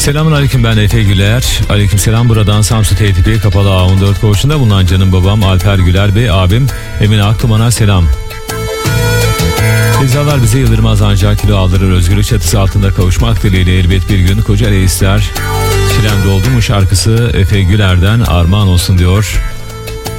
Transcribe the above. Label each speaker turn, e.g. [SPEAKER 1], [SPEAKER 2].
[SPEAKER 1] Selamun aleyküm, ben Efe Güler. Aleyküm selam, buradan Samsun TTP Kapalı A14 koğuşunda bulunan canım babam Alper Güler Bey, abim Emine Aktuman'a selam. İnsanlar bize yıldırmaz ancak kilo aldırır, özgürlük çatısı altında kavuşmak dileğiyle elbet bir gün koca reisler. Çilem doldu mu şarkısı Efe Güler'den armağan olsun diyor.